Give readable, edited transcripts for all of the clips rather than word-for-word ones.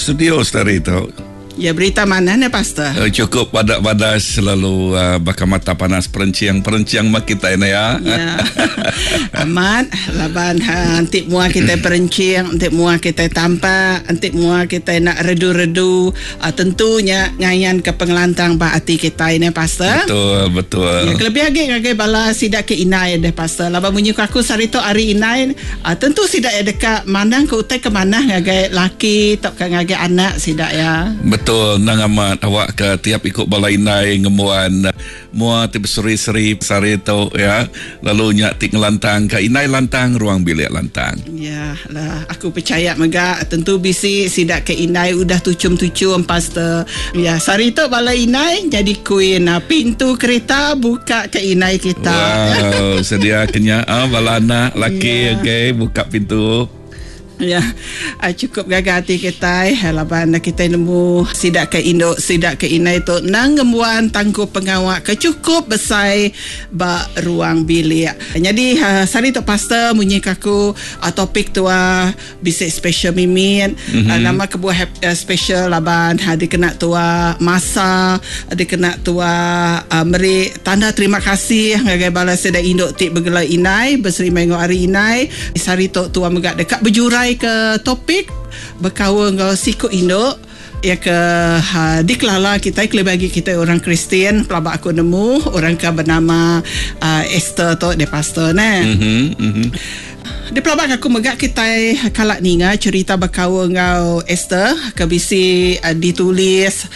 studio setari tu. Ya, berita mana ni, Pastor? Cukup padas lalu bakal mata panas perenciang mak kita ini ya. Ya. Amat laban nanti mua kita perenciang, nanti mua kita tampak, nanti mua kita nak redu-redu. Tentunya ngayan ke pengelantang ba hati kita ini, Pastor. Betul. Ya, lebih lagi bala sidak ke inai deh, Pastor. Laban bunyi aku sarito hari inai, tentu sidak ya dekat mana ke utai ke mana ngagai laki tok ke ngagai anak sidak ya. Betul, nang amat awak ke tiap ikut balai nai ngemuan mua tiba seri-seri sari tu ya, lalu nyak tik ngelantang ke inai lantang ruang bilik lantang. Ya lah, aku percaya mega tentu bisi sidak ke inai udah tucum-tucum, Pastor. Ya, sari tu balai inai jadi queen, pintu kereta buka ke inai kita. Wow, sedia kenya bala anak laki okay, buka pintu. Ya, cukup gagah hati kita laban kita nemu sidak ke induk sidak ke inai tu nang ngemuan tangguh pengawak ke cukup besar ba ruang bilik. Jadi sari tu, Pastor, munyi kaku topik tu bisik special mimin nama kebuah special laban dia kena tu masa dia kena tu meri tanda terima kasih ngagai balas sedai induk tik bergelar inai berseri mengo hari inai sari tu megak dekat berjurai ke topik berkawan ngau siku induk ya ke dikelala kita bagi kita orang Kristian pelabak aku nemu orang ke bernama Esther tu de Pastor di pelabak aku megak kita kalak ninga cerita berkawan ngau Esther ke bisi ditulis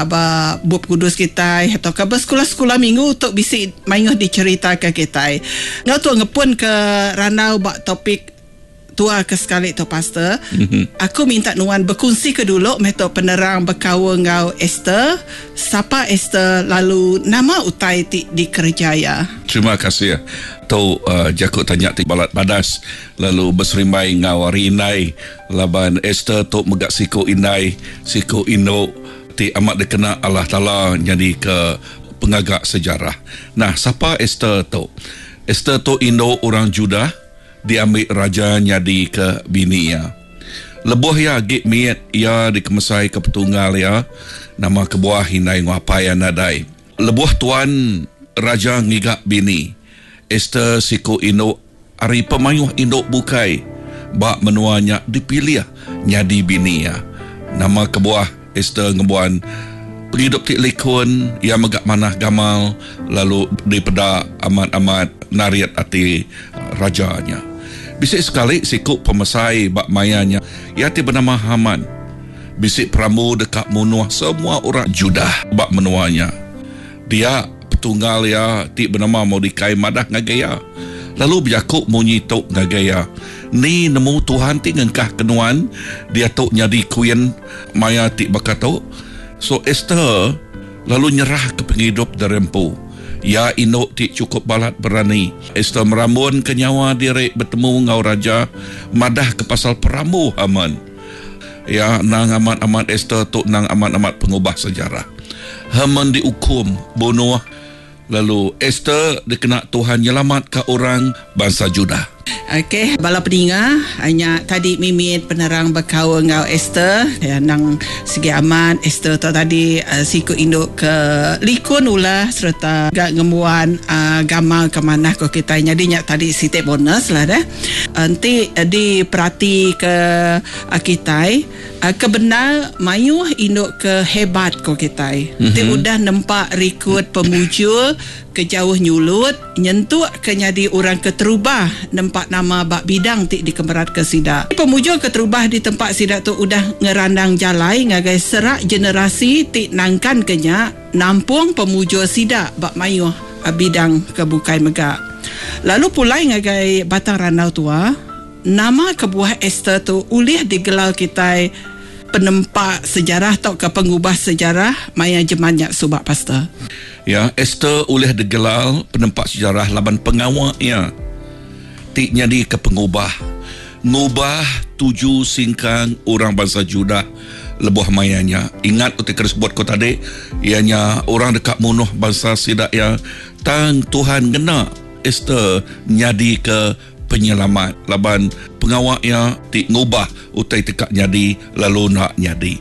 bab kudus kita atau ke sekolah-sekolah minggu untuk bisi maingoh dicerita ke kita ngau tu ngepun ke ranau bak topik tua ke sekali tu, Pastor. Aku minta nuan berkongsi ke dulu metode penerang berkawan ngau Esther. Siapa Esther lalu nama utai di Kerjaya. Terima kasih. Tu jakut tanya ti balat padas lalu berserimai ngau hari inai laban Esther tu megak siku inai siku indo ti amat dikena Allah Taala jadi ke pengagak sejarah. Nah, siapa Esther tu? Esther tu indo orang Judah diambil raja nyadi ke bini ya. Lebuh ya git miet ya dikemesai ke petunggal ya. Nama kebuah hinai ngapaya nadai. Lebuh tuan raja ngigak bini. Esther siku indo ari pemayuh indo bukai. Bak menuanya dipilih nyadi bini ya. Nama kebuah Esther ngebuan penghidup tik likun yang megak manah gamal lalu dipeda amat-amat nariat ati rajanya. Bisik sekali sikuk pemesai bak mayanya ia ti bernama Haman. Bisik pramu dekat munuah semua orang Judah bak menuanya. Dia petunggal ya ti bernama Mordekai madah ngagaya. Lalu biakuk munyi tok ngagaya. Ni nemu Tuhan ti ngengkah kenuan dia tok nyadi kuyen maya ti bakatok. So Esther lalu nyerah ke penghidup derempu. Ya induk ti cukup balat berani. Esther merambun ke nyawa diri bertemu ngau raja madah ke pasal peramu Haman. Ya nang amat-amat Esther tu nang amat-amat pengubah sejarah. Haman dihukum bunuh. Lalu Esther dikena Tuhan nyelamat ke orang bangsa Judah. Okey, bala peninga hanya tadi mimit penerang berkawan ngau Esther ya, nang segi aman Esther tu tadi siku induk ke likun ulah serta gak ngemuan gamal ke mana ko kita nyadinya tadi sitik bonus lah dah. Nanti diperhati ke kita kebenar mayuh induk ke hebat ko kita. Nanti udah nampak rekod pemujul ke jauh nyulut nyentuh ke nyadi orang keterubah nampak nama bak bidang tik di kemerat ke sidak. Pemujul keterubah di tempat sidak tu udah ngerandang jalai ngagai serak generasi tik nangkan kenya nampung pemujul sidak bak mayuh bidang ke bukai megak. Lalu pulai ngagai batang ranau tua nama kebuah Esther tu ulih digelar kita penempat sejarah atau ke pengubah sejarah maya jemanyak subak, Pastor. Ya, Esther oleh digelar penempat sejarah laban pengawaknya. Tik nyadi ke pengubah. Ngubah 7 singkang orang bangsa Judah lebuh mayanya. Ingat utik tersebut ko tadi, ianya orang dekat munuh bangsa sidak ya. Tang Tuhan ngena Esther nyadi ke penyelamat laban pengawaknya tik ngubah utai tekak nyadi lalu nak nyadi.